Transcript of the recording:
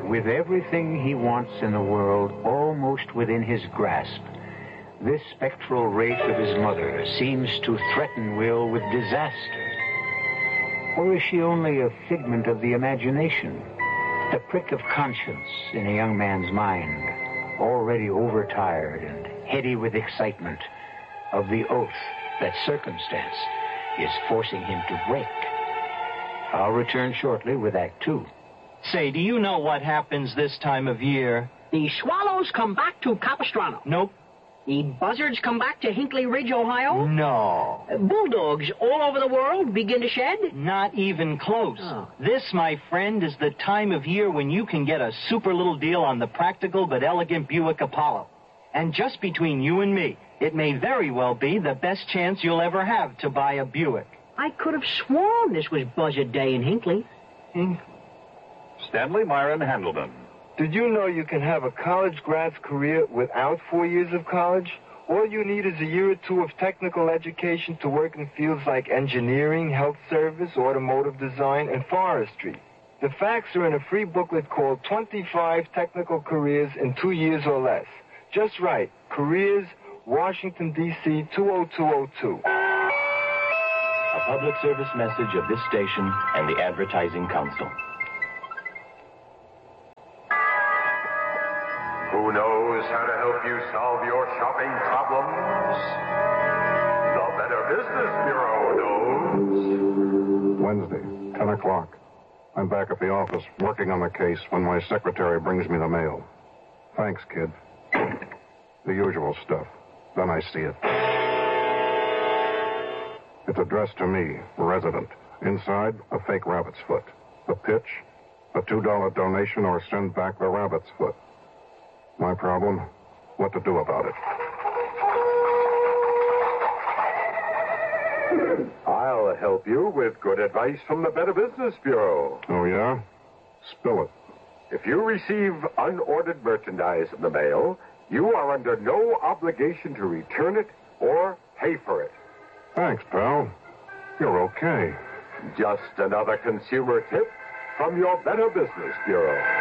with everything he wants in the world almost within his grasp, this spectral wraith of his mother seems to threaten Will with disaster. Or is she only a figment of the imagination, the prick of conscience in a young man's mind, already overtired and heady with excitement of the oath that circumstance is forcing him to break? I'll return shortly with Act Two. Say, do you know what happens this time of year? The swallows come back to Capistrano. Nope. The buzzards come back to Hinkley Ridge, Ohio. No. Bulldogs all over the world begin to shed. Not even close. Oh. This, my friend, is the time of year when you can get a super little deal on the practical but elegant Buick Apollo. And just between you and me, it may very well be the best chance you'll ever have to buy a Buick. I could have sworn this was Buzzard Day in Hinkley. Stanley Myron Handelman. Did you know you can have a college grad's career without 4 years of college? All you need is a year or two of technical education to work in fields like engineering, health service, automotive design, and forestry. The facts are in a free booklet called 25 Technical Careers in 2 Years or Less. Just write, Careers, Washington, D.C., 20202. A public service message of this station and the Advertising Council. Who knows how to help you solve your shopping problems? The Better Business Bureau knows. Wednesday, 10 o'clock. I'm back at the office working on the case when my secretary brings me the mail. Thanks, kid. The usual stuff. Then I see it. It's addressed to me, resident. Inside, a fake rabbit's foot. The pitch, a $2 donation or send back the rabbit's foot. My problem, what to do about it. I'll help you with good advice from the Better Business Bureau. Oh, yeah? Spill it. If you receive unordered merchandise in the mail, you are under no obligation to return it or pay for it. Thanks, pal. You're okay. Just another consumer tip from your Better Business Bureau.